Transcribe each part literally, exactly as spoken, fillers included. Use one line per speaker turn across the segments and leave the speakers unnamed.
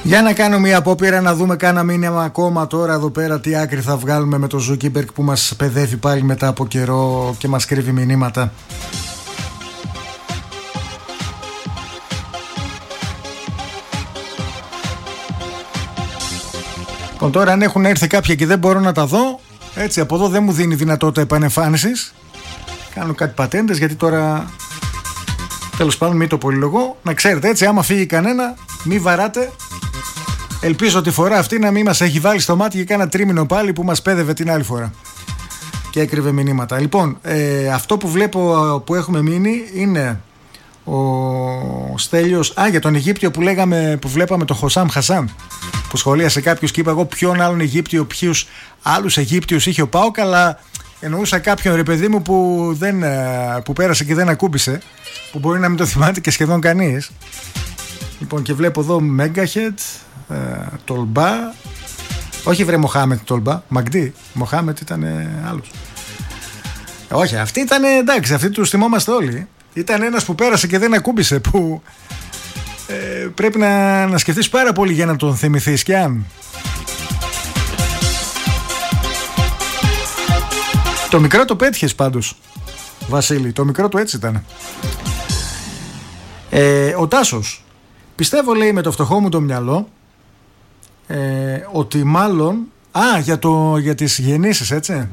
Για να κάνω μια απόπειρα να δούμε κάνα μήνυμα ακόμα τώρα εδώ πέρα, τι άκρη θα βγάλουμε με το Ζούκεμπεργκ που μας παιδεύει πάλι μετά από καιρό και μας κρύβει μηνύματα. Λοιπόν, τώρα αν έχουν έρθει κάποια και δεν μπορώ να τα δω, έτσι από εδώ δεν μου δίνει δυνατότητα επανεμφάνισης. Κάνω κάτι πατέντες γιατί τώρα τέλος πάντων μην το πολυλογώ. Να ξέρετε έτσι, άμα φύγει κανένα μη βαράτε. Ελπίζω τη φορά αυτή να μην μας έχει βάλει στο μάτι και κάνα τρίμηνο πάλι που μας πέδευε την άλλη φορά και έκρυβε μηνύματα. Λοιπόν, ε, αυτό που βλέπω που έχουμε μείνει είναι ο Στέλιος. Α, για τον Αιγύπτιο που λέγαμε, που βλέπαμε τον Χωσάμ Χασάν, που σχολίασε κάποιος και είπα εγώ ποιον άλλον Αιγύπτιο, ποιους άλλους Αιγύπτιους είχε ο ΠΑΟΚ, αλλά εννοούσα κάποιον ρε παιδί μου που, δεν, που πέρασε και δεν ακούμπησε, που μπορεί να μην το θυμάται και σχεδόν κανείς. Λοιπόν, και βλέπω εδώ Megahead, ε, Τολμπά. Όχι βρε Μοχάμετ Τολμπά, Μαγντή. Μοχάμετ ήταν ε, άλλος. Όχι, αυτή ήταν εντάξει, αυτή τους θυμόμαστε όλοι. Ήταν ένας που πέρασε και δεν ακούμπησε, που ε, πρέπει να, να σκεφτείς πάρα πολύ για να τον θυμηθείς. Και αν το μικρό το πέτυχες πάντως, Βασίλη, το μικρό του έτσι ήταν. ε, Ο Τάσος, πιστεύω λέει με το φτωχό μου το μυαλό ε, ότι μάλλον α, για, το, για τις γεννήσεις, έτσι.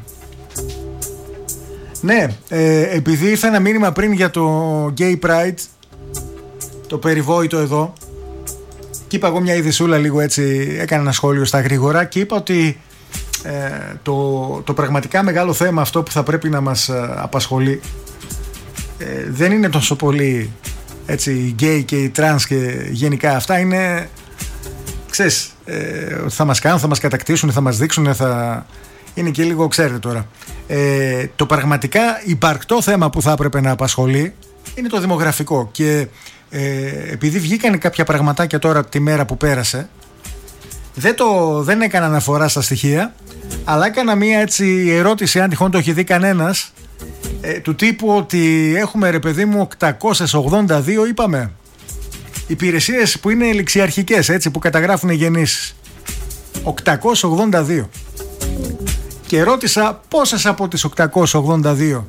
Ναι, ε, επειδή ήρθε ένα μήνυμα πριν για το Gay Pride, το περιβόητο εδώ, και είπα εγώ μια ειδησούλα λίγο έτσι, έκανα ένα σχόλιο στα γρήγορα και είπα ότι ε, το, το πραγματικά μεγάλο θέμα αυτό που θα πρέπει να μας ε, απασχολεί ε, δεν είναι τόσο πολύ έτσι οι γκέι και οι τρανς και γενικά αυτά, είναι ξέρεις, ε, θα μας κάνουν, θα μας κατακτήσουν, θα μας δείξουν, θα... είναι και λίγο, ξέρετε τώρα, ε, το πραγματικά υπαρκτό θέμα που θα έπρεπε να απασχολεί είναι το δημογραφικό. Και ε, επειδή βγήκαν κάποια πραγματάκια τώρα τη μέρα που πέρασε, δεν, το, δεν έκανα αναφορά στα στοιχεία, αλλά έκανα μία έτσι ερώτηση, αν τυχόν το έχει δει κανένας, ε, του τύπου ότι έχουμε ρε παιδί μου οκτακόσιες ογδόντα δύο, είπαμε, υπηρεσίες που είναι ληξιαρχικές, έτσι, που καταγράφουν γεννήσεις. οκτακόσιες ογδόντα δύο. Και ρώτησα πόσες από τις οκτακόσιες ογδόντα δύο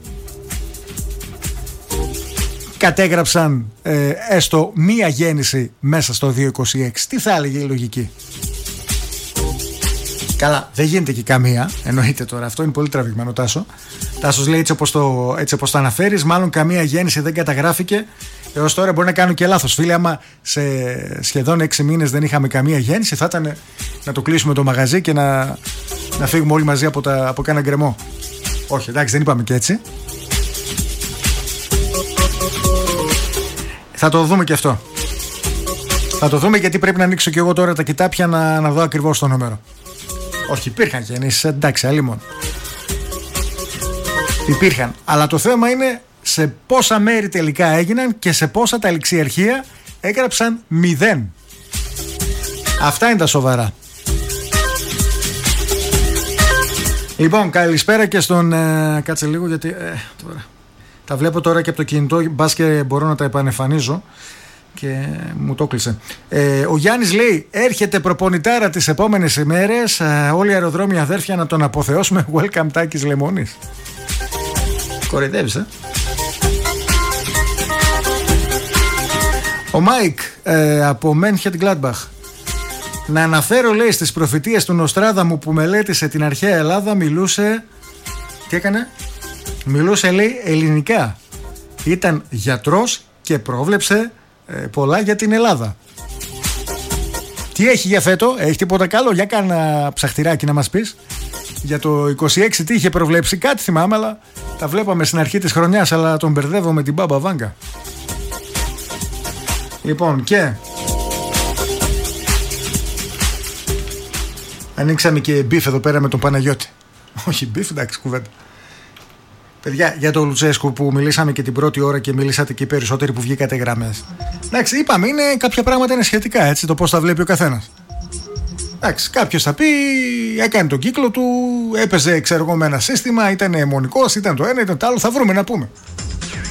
κατέγραψαν ε, έστω μία γέννηση μέσα στο δύο είκοσι έξι. Τι θα έλεγε η λογική? Καλά, δεν γίνεται και καμία, εννοείται τώρα, αυτό είναι πολύ τραβηγμένο. Τάσο Τάσος λέει έτσι όπως το, έτσι όπως το αναφέρεις, μάλλον καμία γέννηση δεν καταγράφηκε. Έως τώρα μπορεί να κάνω και λάθος, φίλε. Άμα σε σχεδόν έξι μήνες δεν είχαμε καμία γέννηση, θα ήταν να το κλείσουμε το μαγαζί και να, να φύγουμε όλοι μαζί από, τα, από κάνα γκρεμό. Όχι, εντάξει, δεν είπαμε και έτσι. Θα το δούμε και αυτό. Θα το δούμε, γιατί πρέπει να ανοίξω και εγώ τώρα τα κοιτάπια να, να δω ακριβώς το νούμερο. Όχι, υπήρχαν γεννήσεις, εντάξει, αλλήμον. Υπήρχαν, αλλά το θέμα είναι σε πόσα μέρη τελικά έγιναν και σε πόσα τα ληξιαρχεία έγραψαν μηδέν. Αυτά είναι τα σοβαρά. Λοιπόν, καλησπέρα και στον ε, κάτσε λίγο γιατί ε, τώρα, τα βλέπω τώρα και από το κινητό, μπας και μπορώ να τα επανεμφανίζω και μου το κλείσε. ε, Ο Γιάννης λέει, έρχεται προπονητάρα τις επόμενες ημέρες, ε, όλοι οι αεροδρόμοι αδέρφια να τον αποθεώσουμε. Welcome Τάκης Λεμόνης. Κοροϊδεύεις, ε? Ο Μάικ ε, από Μένχετ Γκλάντμπαχ. Να αναφέρω, λέει, στις προφητείες του Νοστράδαμου που μελέτησε την αρχαία Ελλάδα, μιλούσε. Τι έκανε? Μιλούσε, λέει, ελληνικά. Ήταν γιατρός και πρόβλεψε ε, πολλά για την Ελλάδα. Τι έχει για φέτο? Έχει τίποτα καλό? Για κάνα ψαχτηράκι να μας πεις. Για το είκοσι έξι τι είχε προβλέψει? Κάτι θυμάμαι, αλλά τα βλέπαμε στην αρχή της χρονιάς, αλλά τον μπερδεύω με την Μπάμπα Βάγκα. Λοιπόν, και ανοίξαμε και μπιφ εδώ πέρα με τον Παναγιώτη. Όχι μπιφ, εντάξει, κουβέντα. Παιδιά, για τον Λουτσέσκου που μιλήσαμε και την πρώτη ώρα και μιλήσατε και οι περισσότεροι που βγήκατε γραμμές. Εντάξει, είπαμε, είναι κάποια πράγματα είναι σχετικά, έτσι, το πώς τα βλέπει ο καθένας. Εντάξει, κάποιος θα πει, έκανε τον κύκλο του, έπαιζε, ξέρω εγώ, με ένα σύστημα, ήταν αιμονικός, ήταν το ένα, ήταν το άλλο, θα βρούμε να πούμε.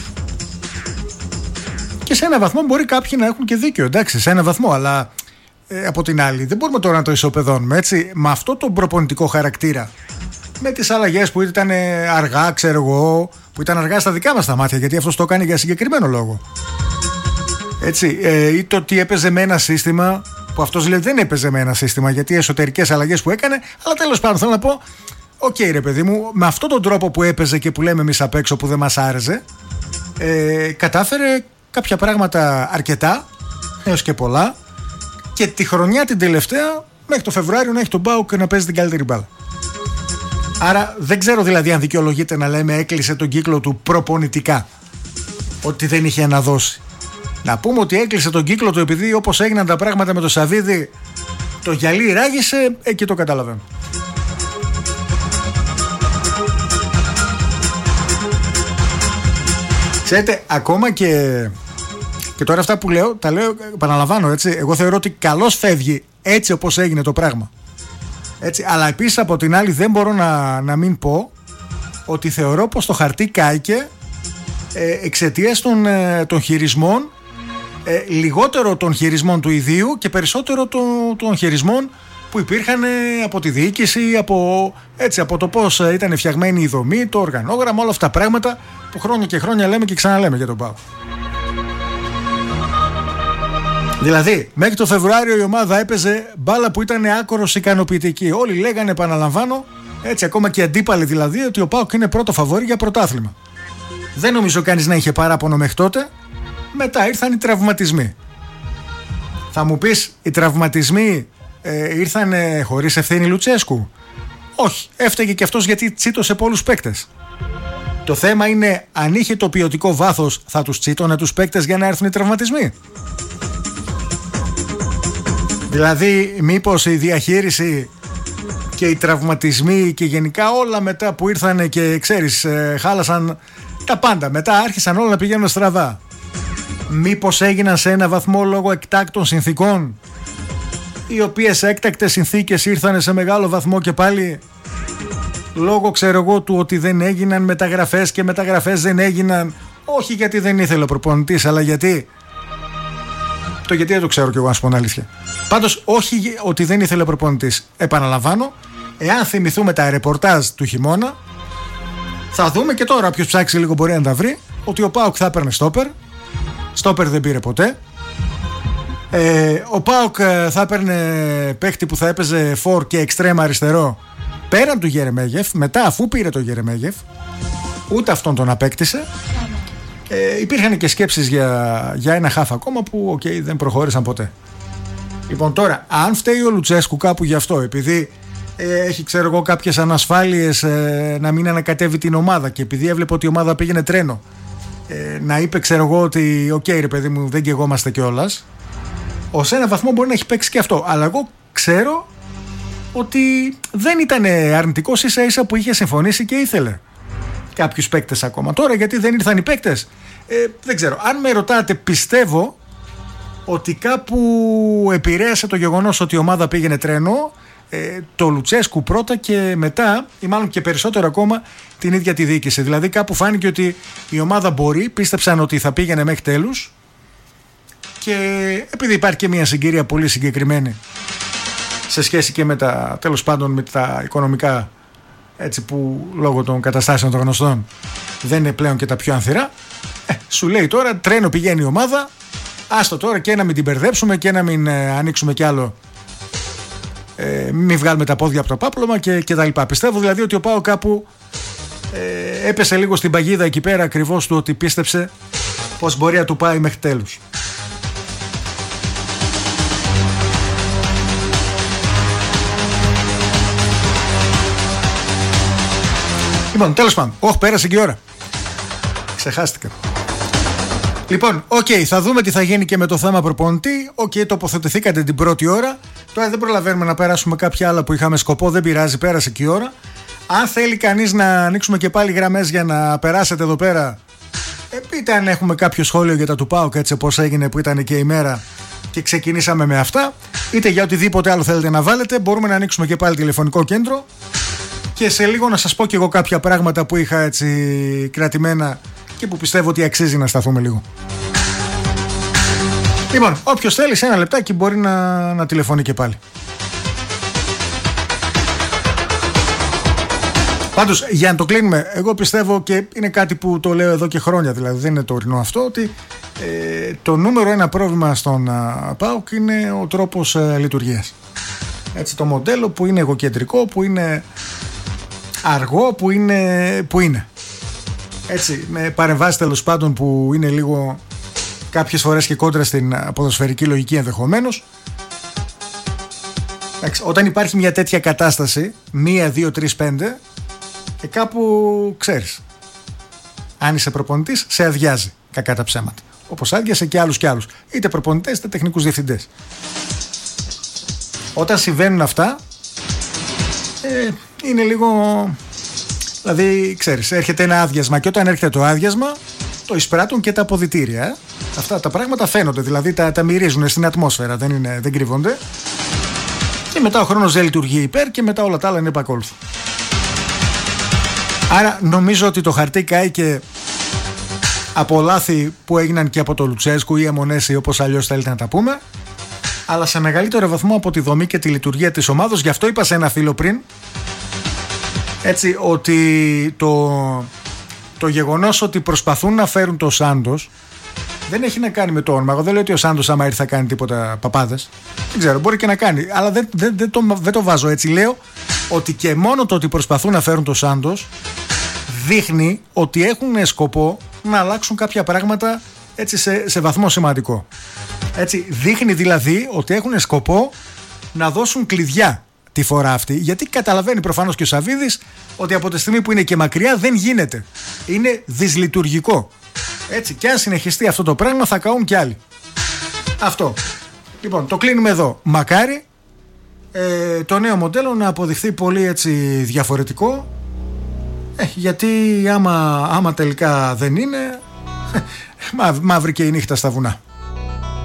Και σε ένα βαθμό μπορεί κάποιοι να έχουν και δίκιο, εντάξει, σε ένα βαθμό, αλλά ε, από την άλλη. Δεν μπορούμε τώρα να το ισοπεδώνουμε, έτσι. Με αυτό τον προπονητικό χαρακτήρα, με τις αλλαγές που ήταν αργά, ξέρω εγώ, που ήταν αργά στα δικά μας τα μάτια, γιατί αυτός το κάνει για συγκεκριμένο λόγο. Έτσι, ε, ή το ότι έπαιζε με ένα σύστημα που αυτός λέει δεν έπαιζε με ένα σύστημα, γιατί οι εσωτερικές αλλαγές που έκανε, αλλά τέλος πάντων θέλω να πω, οκ okay, ρε παιδί μου, με αυτόν τον τρόπο που έπαιζε και που λέμε εμείς απ' έξω που δεν μας άρεσε, ε, κατάφερε κάποια πράγματα αρκετά, έως και πολλά, και τη χρονιά την τελευταία, μέχρι το Φεβρουάριο να έχει τον ΠΑΟΚ να παίζει την καλύτερη μπάλα. Άρα δεν ξέρω δηλαδή αν δικαιολογείται να λέμε έκλεισε τον κύκλο του προπονητικά, ότι δεν είχε να δώσει. Να πούμε ότι έκλεισε τον κύκλο του επειδή όπως έγιναν τα πράγματα με το Σαββίδι, το γυαλί ράγισε, εκεί το καταλαβαίνω. Ξέρετε, ακόμα και, και τώρα αυτά που λέω, τα λέω, επαναλαμβάνω, έτσι, εγώ θεωρώ ότι καλώς φεύγει έτσι όπως έγινε το πράγμα. Έτσι, αλλά επίσης από την άλλη δεν μπορώ να, να μην πω ότι θεωρώ πως το χαρτί κάηκε ε, εξαιτίας των, ε, των χειρισμών, ε, λιγότερο των χειρισμών του ιδίου και περισσότερο των, των χειρισμών που υπήρχαν ε, από τη διοίκηση, από, έτσι, από το πώς ήταν φτιαγμένη η δομή, το οργανόγραμμα, όλα αυτά τα πράγματα που χρόνια και χρόνια λέμε και ξαναλέμε για τον ΠΑΟΚ. Δηλαδή, μέχρι το Φεβρουάριο η ομάδα έπαιζε μπάλα που ήταν άκρως ικανοποιητική. Όλοι λέγανε, επαναλαμβάνω, έτσι, ακόμα και αντίπαλοι δηλαδή, ότι ο ΠΑΟΚ είναι πρώτο φαβορί για πρωτάθλημα. Δεν νομίζω κανείς να είχε παράπονο μέχρι τότε. Μετά ήρθαν οι τραυματισμοί. Θα μου πεις, οι τραυματισμοί ε, ήρθαν ε, χωρίς ευθύνη Λουτσέσκου? Όχι, έφταιγε και αυτός γιατί τσίτωσε πολλούς παίκτες. Το θέμα είναι αν είχε το ποιοτικό βάθος, θα τους τσίτωνε τους παίκτες για να έρθουν οι τραυματισμοί? Δηλαδή μήπως η διαχείριση και οι τραυματισμοί και γενικά όλα μετά που ήρθαν και ξέρεις ε, χάλασαν τα πάντα, μετά άρχισαν όλα να πηγαίνουν στραβά, μήπως έγιναν σε ένα βαθμό λόγω εκτάκτων συνθήκων, οι οποίες έκτακτες συνθήκες ήρθαν σε μεγάλο βαθμό και πάλι λόγω, ξέρω εγώ, του ότι δεν έγιναν μεταγραφές και μεταγραφές δεν έγιναν, όχι γιατί δεν ήθελε ο προπονητής, αλλά γιατί το γιατί δεν το ξέρω κι εγώ, να σου πω την αλήθεια. Πάντως όχι ότι δεν ήθελε ο προπονητής. Επαναλαμβάνω, εάν θυμηθούμε τα ρεπορτάζ του χειμώνα, θα δούμε και τώρα, όποιος ψάξει λίγο μπορεί να τα βρει, ότι ο ΠΑΟΚ θα έπαιρνε στόπερ. Στόπερ δεν πήρε ποτέ. Ε, ο ΠΑΟΚ θα έπαιρνε παίχτη που θα έπαιζε φορ και εξτρέμ αριστερό πέραν του Γερεμέγεφ, μετά αφού πήρε το Γερεμέγεφ, ούτε αυτόν τον απέκτησε. Ε, υπήρχαν και σκέψεις για, για ένα χάφ ακόμα που okay, δεν προχώρησαν ποτέ. Λοιπόν, τώρα, αν φταίει ο Λουτσέσκου κάπου γι' αυτό, επειδή ε, έχει, ξέρω εγώ, κάποιες ανασφάλειες ε, να μην ανακατεύει την ομάδα και επειδή έβλεπε ότι η ομάδα πήγαινε τρένο, ε, να είπε, ξέρω εγώ, ότι οκ, okay, ρε παιδί μου, δεν καιγόμαστε κιόλας, ως ένα βαθμό μπορεί να έχει παίξει και αυτό. Αλλά εγώ ξέρω ότι δεν ήταν αρνητικός, ίσα ίσα που είχε συμφωνήσει και ήθελε κάποιους παίκτες ακόμα. Τώρα γιατί δεν ήρθαν οι παίκτες, ε, δεν ξέρω. Αν με ρωτάτε, πιστεύω ότι κάπου επηρέασε το γεγονός ότι η ομάδα πήγαινε τρένο ε, το Λουτσέσκου πρώτα και μετά, ή μάλλον και περισσότερο ακόμα, την ίδια τη διοίκηση. Δηλαδή κάπου φάνηκε ότι η ομάδα μπορεί, πίστεψαν ότι θα πήγαινε μέχρι τέλους, και επειδή υπάρχει και μια συγκυρία πολύ συγκεκριμένη σε σχέση και με τα, τέλος πάντων, με τα οικονομικά, έτσι, που λόγω των καταστάσεων των γνωστών δεν είναι πλέον και τα πιο ανθυρά, ε, σου λέει τώρα τρένο πηγαίνει η ομάδα, άστο τώρα και να μην την μπερδέψουμε και να μην ε, ανοίξουμε κι άλλο, ε, μην βγάλουμε τα πόδια από το πάπλωμα και, και τα λοιπά. Πιστεύω δηλαδή ότι ο ΠΑΟ κάπου ε, έπεσε λίγο στην παγίδα εκεί πέρα, ακριβώς του ότι πίστεψε πως μπορεί να του πάει μέχρι τέλους. Λοιπόν, τέλος πάντων, όχι, πέρασε και η ώρα. Ξεχάστηκα. Λοιπόν, οκ, okay, θα δούμε τι θα γίνει και με το θέμα προπονητή. Οκ, okay, τοποθετηθήκατε την πρώτη ώρα. Τώρα δεν προλαβαίνουμε να περάσουμε κάποια άλλα που είχαμε σκοπό. Δεν πειράζει, πέρασε και η ώρα. Αν θέλει κανείς να ανοίξουμε και πάλι γραμμές για να περάσετε εδώ πέρα, ε, πείτε αν έχουμε κάποιο σχόλιο για τα του ΠΑΟΚ, έτσι πώς έγινε που ήταν και η μέρα και ξεκινήσαμε με αυτά. Είτε για οτιδήποτε άλλο θέλετε να βάλετε, μπορούμε να ανοίξουμε και πάλι τηλεφωνικό κέντρο. Και σε λίγο να σας πω και εγώ κάποια πράγματα που είχα έτσι κρατημένα και που πιστεύω ότι αξίζει να σταθούμε λίγο. Λοιπόν, όποιος θέλει σε ένα λεπτάκι μπορεί να, να τηλεφωνεί και πάλι. Πάντως, για να το κλείνουμε, εγώ πιστεύω και είναι κάτι που το λέω εδώ και χρόνια, δηλαδή δεν είναι τωρινό αυτό, ότι ε, το νούμερο ένα πρόβλημα στον uh, ΠΑΟΚ είναι ο τρόπος uh, λειτουργίας. Έτσι, το μοντέλο που είναι εγωκεντρικό, που είναι αργό, που είναι, που είναι. Έτσι, με παρεμβάσεις τέλος πάντων που είναι λίγο κάποιες φορές και κόντρα στην ποδοσφαιρική λογική ενδεχομένως. Εντάξει, όταν υπάρχει μια τέτοια κατάσταση, μία, δύο, τρεις, πέντε, και κάπου ξέρεις, αν είσαι προπονητής, σε αδειάζει κακά τα ψέματα. Όπως άδειασε και άλλους και άλλους, είτε προπονητές είτε τεχνικούς διευθυντές. Όταν συμβαίνουν αυτά, ε, είναι λίγο, δηλαδή ξέρεις, έρχεται ένα άδειασμα και όταν έρχεται το άδειασμα το εισπράττουν και τα αποδυτήρια. Ε. Αυτά τα πράγματα φαίνονται, δηλαδή τα, τα μυρίζουν στην ατμόσφαιρα, δεν, είναι, δεν κρύβονται. Και μετά ο χρόνος δεν λειτουργεί υπέρ και μετά όλα τα άλλα είναι επακόλουθα. Άρα νομίζω ότι το χαρτί κάηκε από λάθη που έγιναν και από το Λουτσέσκου ή Εμονέση, όπως αλλιώς θέλετε να τα πούμε, αλλά σε μεγαλύτερο βαθμό από τη δομή και τη λειτουργία της ομάδος. Γι' αυτό είπα σε ένα φίλο πριν, έτσι, ότι το, το γεγονός ότι προσπαθούν να φέρουν το Σάντος δεν έχει να κάνει με το όνομα. Εγώ δεν λέω ότι ο Σάντος άμα ήρθε θα κάνει τίποτα παπάδες. Δεν ξέρω, μπορεί και να κάνει, αλλά δεν, δεν, δεν, το, δεν το βάζω έτσι. Λέω ότι και μόνο το ότι προσπαθούν να φέρουν το Σάντος δείχνει ότι έχουν σκοπό να αλλάξουν κάποια πράγματα, έτσι, σε, σε βαθμό σημαντικό. Έτσι, δείχνει δηλαδή ότι έχουν σκοπό να δώσουν κλειδιά τη φορά αυτή, γιατί καταλαβαίνει προφανώς και ο Σαββίδης ότι από τη στιγμή που είναι και μακριά δεν γίνεται. Είναι δυσλειτουργικό. Έτσι, και αν συνεχιστεί αυτό το πράγμα θα καούν κι άλλοι. Αυτό. Λοιπόν, το κλείνουμε εδώ. Μακάρι ε, το νέο μοντέλο να αποδειχθεί πολύ έτσι διαφορετικό, ε, γιατί άμα, άμα τελικά δεν είναι, μαύρη και η νύχτα στα βουνά.